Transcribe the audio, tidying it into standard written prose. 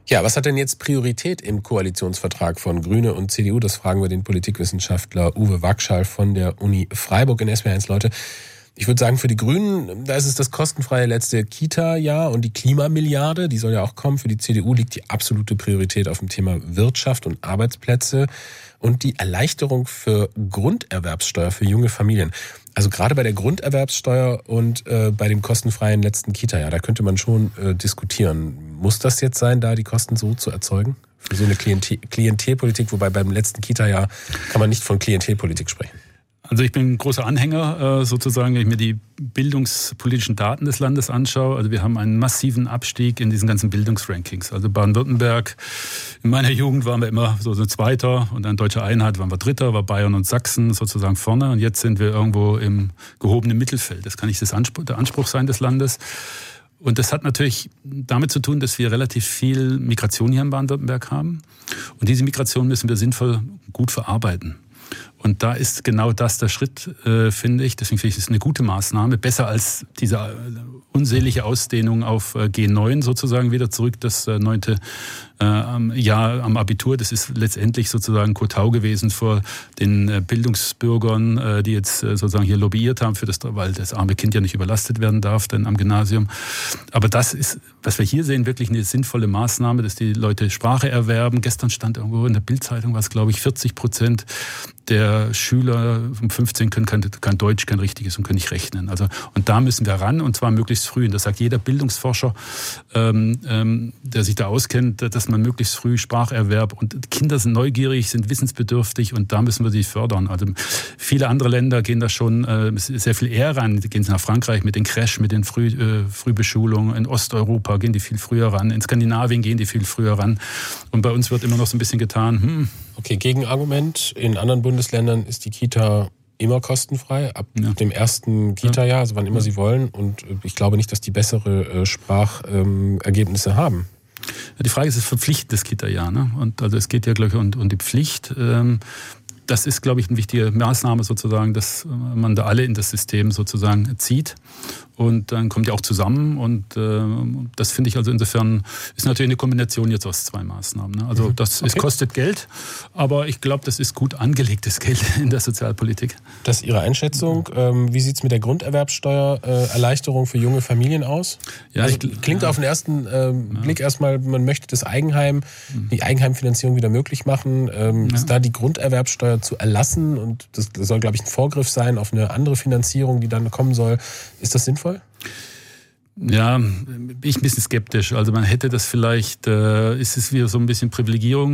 Ja, was hat denn jetzt Priorität im Koalitionsvertrag von Grüne und CDU? Das fragen wir den Politikwissenschaftler Uwe Wagschall von der Uni Freiburg in SWR1. Leute, ich würde sagen, für die Grünen, da ist es das kostenfreie letzte Kita-Jahr und die Klimamilliarde, die soll ja auch kommen. Für die CDU liegt die absolute Priorität auf dem Thema Wirtschaft und Arbeitsplätze und die Erleichterung für Grunderwerbssteuer für junge Familien. Also gerade bei der Grunderwerbssteuer und bei dem kostenfreien letzten Kita-Jahr, da könnte man schon diskutieren. Muss das jetzt sein, da die Kosten so zu erzeugen? Für so eine Klientelpolitik, wobei beim letzten Kita-Jahr kann man nicht von Klientelpolitik sprechen. Also ich bin ein großer Anhänger sozusagen, wenn ich mir die bildungspolitischen Daten des Landes anschaue. Also wir haben einen massiven Abstieg in diesen ganzen Bildungsrankings. Also Baden-Württemberg, in meiner Jugend waren wir immer so Zweiter und dann Deutsche Einheit waren wir Dritter, war Bayern und Sachsen sozusagen vorne und jetzt sind wir irgendwo im gehobenen Mittelfeld. Das kann nicht der Anspruch sein des Landes. Und das hat natürlich damit zu tun, dass wir relativ viel Migration hier in Baden-Württemberg haben. Und diese Migration müssen wir sinnvoll gut verarbeiten. Und da ist genau das der Schritt, finde ich. Deswegen finde ich es eine gute Maßnahme. Besser als diese unselige Ausdehnung auf G9 sozusagen wieder zurück, das 9. Jahr am Abitur. Das ist letztendlich sozusagen Kotau gewesen vor den Bildungsbürgern, die jetzt sozusagen hier lobbyiert haben, für das, weil das arme Kind ja nicht überlastet werden darf, denn am Gymnasium. Aber das ist, was wir hier sehen, wirklich eine sinnvolle Maßnahme, dass die Leute Sprache erwerben. Gestern stand irgendwo in der Bild-Zeitung, was glaube ich 40% der Schüler um 15 können kein Deutsch, kein richtiges und können nicht rechnen. Also, und da müssen wir ran und zwar möglichst früh. Und das sagt jeder Bildungsforscher, der sich da auskennt, dass man möglichst früh Spracherwerb und Kinder sind neugierig, sind wissensbedürftig und da müssen wir sie fördern. Also viele andere Länder gehen da schon sehr viel eher ran. Die gehen nach Frankreich mit den Creches, mit den Frühbeschulungen. In Osteuropa gehen die viel früher ran. In Skandinavien gehen die viel früher ran. Und bei uns wird immer noch so ein bisschen getan. Okay, Gegenargument. In anderen Bundesländern ist die Kita immer kostenfrei, ab dem ersten Kita-Jahr, also wann immer sie wollen. Und ich glaube nicht, dass die bessere Sprachergebnisse haben. Ja, die Frage ist, es verpflichtendes Kita-Jahr. Ne? Und also es geht ja, glaube ich, um die Pflicht. Das ist, glaube ich, eine wichtige Maßnahme sozusagen, dass man da alle in das System sozusagen zieht. Und dann kommt ja auch zusammen und das finde ich also insofern ist natürlich eine Kombination jetzt aus zwei Maßnahmen. Ne? Also es kostet Geld, aber ich glaube, das ist gut angelegtes Geld in der Sozialpolitik. Das ist Ihre Einschätzung. Wie sieht es mit der Grunderwerbsteuererleichterung für junge Familien aus? Ja, also klingt auf den ersten Blick erstmal, man möchte das Eigenheim, die Eigenheimfinanzierung wieder möglich machen. Ist da die Grunderwerbsteuer zu erlassen und das soll, glaube ich, ein Vorgriff sein auf eine andere Finanzierung, die dann kommen soll. Ist das sinnvoll? Ja, bin ich ein bisschen skeptisch. Also man hätte das vielleicht, ist es wieder so ein bisschen Privilegierung